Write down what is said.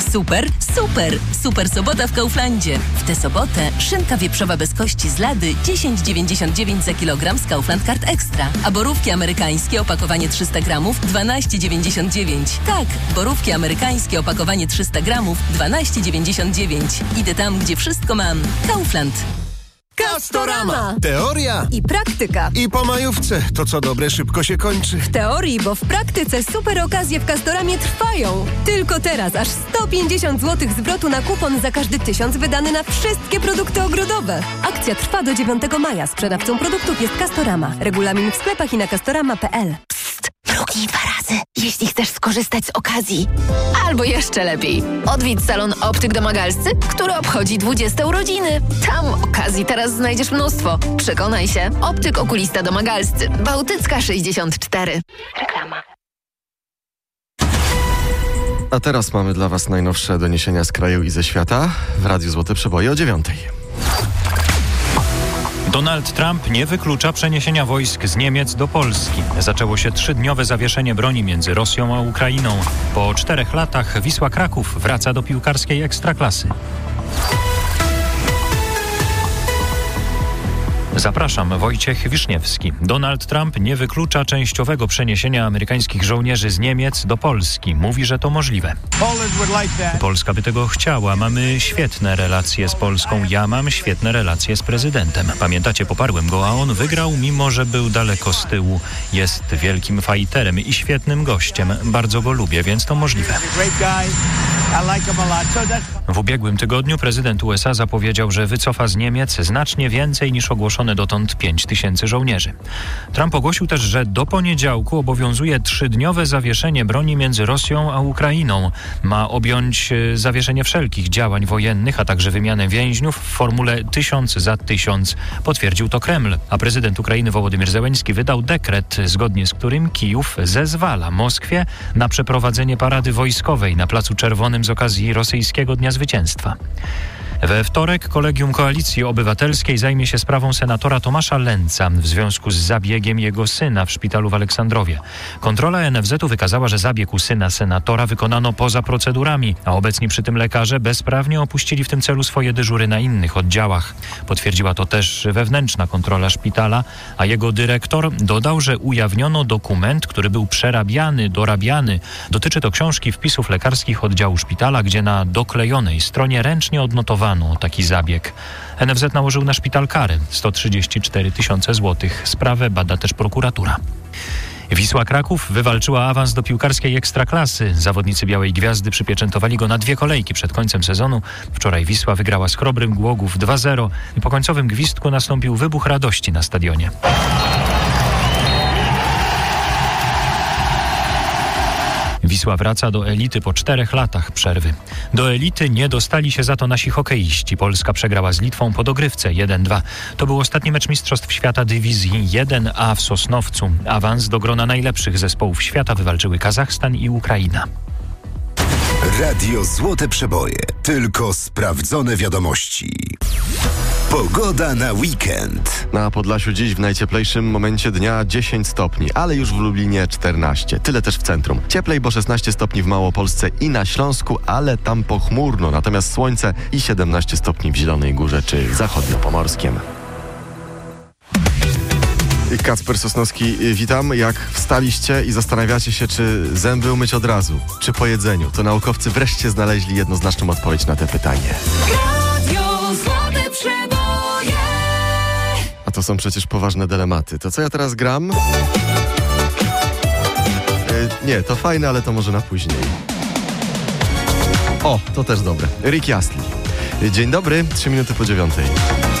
Super, super! Super sobota w Kauflandzie. W tę sobotę szynka wieprzowa bez kości z Lady 10,99 za kilogram z Kaufland Card Extra. A borówki amerykańskie opakowanie 300 gramów 12,99. Tak, borówki amerykańskie opakowanie 300 gramów 12,99. Idę tam, gdzie wszystko mam. Kaufland. Castorama. Teoria i praktyka. I po majówce. To co dobre szybko się kończy. W teorii, bo w praktyce super okazje w Castoramie trwają. Tylko teraz aż 150 zł zwrotu na kupon za każdy 1000 wydany na wszystkie produkty ogrodowe. Akcja trwa do 9 maja. Sprzedawcą produktów jest Castorama. Regulamin w sklepach i na castorama.pl. Mrugnij 2 razy, jeśli chcesz skorzystać z okazji. Albo jeszcze lepiej, odwiedź salon Optyk Domagalscy, który obchodzi 20 urodziny. Tam okazji teraz znajdziesz mnóstwo. Przekonaj się. Optyk Okulista Domagalscy. Bałtycka 64. Reklama. A teraz mamy dla Was najnowsze doniesienia z kraju i ze świata w Radiu Złote Przeboje o 9:00. Donald Trump nie wyklucza przeniesienia wojsk z Niemiec do Polski. Zaczęło się 3-dniowe zawieszenie broni między Rosją a Ukrainą. Po 4 latach Wisła Kraków wraca do piłkarskiej ekstraklasy. Zapraszam, Wojciech Wiszniewski. Donald Trump nie wyklucza częściowego przeniesienia amerykańskich żołnierzy z Niemiec do Polski. Mówi, że to możliwe. Polska by tego chciała. Mamy świetne relacje z Polską. Ja mam świetne relacje z prezydentem. Pamiętacie, poparłem go, a on wygrał, mimo że był daleko z tyłu. Jest wielkim fajterem i świetnym gościem. Bardzo go lubię, więc to możliwe. W ubiegłym tygodniu prezydent USA zapowiedział, że wycofa z Niemiec znacznie więcej niż ogłoszone dotąd 5000 żołnierzy. Trump ogłosił też, że do poniedziałku obowiązuje 3-dniowe zawieszenie broni między Rosją a Ukrainą. Ma objąć zawieszenie wszelkich działań wojennych, a także wymianę więźniów w formule 1000 za 1000. Potwierdził to Kreml, a prezydent Ukrainy Wołodymyr Zełenski wydał dekret, zgodnie z którym Kijów zezwala Moskwie na przeprowadzenie parady wojskowej na Placu Czerwonym z okazji rosyjskiego Dnia Zwycięstwa. We wtorek Kolegium Koalicji Obywatelskiej zajmie się sprawą senatora Tomasza Lęca w związku z zabiegiem jego syna w szpitalu w Aleksandrowie. Kontrola NFZ-u wykazała, że zabieg u syna senatora wykonano poza procedurami, a obecni przy tym lekarze bezprawnie opuścili w tym celu swoje dyżury na innych oddziałach. Potwierdziła to też wewnętrzna kontrola szpitala, a jego dyrektor dodał, że ujawniono dokument, który był dorabiany. Dotyczy to książki wpisów lekarskich oddziału szpitala, gdzie na doklejonej stronie ręcznie odnotowano taki zabieg. NFZ nałożył na szpital karę 134 000 złotych. Sprawę bada też prokuratura. Wisła Kraków wywalczyła awans do piłkarskiej ekstraklasy. Zawodnicy Białej Gwiazdy przypieczętowali go na 2 kolejki przed końcem sezonu. Wczoraj Wisła wygrała z Chrobrym Głogów 2-0 i po końcowym gwizdku nastąpił wybuch radości na stadionie. Wisła wraca do elity po 4 latach przerwy. Do elity nie dostali się za to nasi hokeiści. Polska przegrała z Litwą po dogrywce 1-2. To był ostatni mecz Mistrzostw Świata Dywizji 1A w Sosnowcu. Awans do grona najlepszych zespołów świata wywalczyły Kazachstan i Ukraina. Radio Złote Przeboje. Tylko sprawdzone wiadomości. Pogoda na weekend. Na Podlasiu dziś w najcieplejszym momencie dnia 10 stopni, ale już w Lublinie 14. Tyle też w centrum. Cieplej, bo 16 stopni w Małopolsce i na Śląsku, ale tam pochmurno. Natomiast słońce i 17 stopni w Zielonej Górze czy zachodniopomorskiem. Kacper Sosnowski, witam. Jak wstaliście i zastanawiacie się, czy zęby umyć od razu, czy po jedzeniu, to naukowcy wreszcie znaleźli jednoznaczną odpowiedź na te pytanie. Radio Złote Przeboje. A to są przecież poważne dylematy. To co ja teraz gram? Nie, to fajne, ale to może na później. O, to też dobre. Rick Astley. Dzień dobry, 3 minuty po 9:00.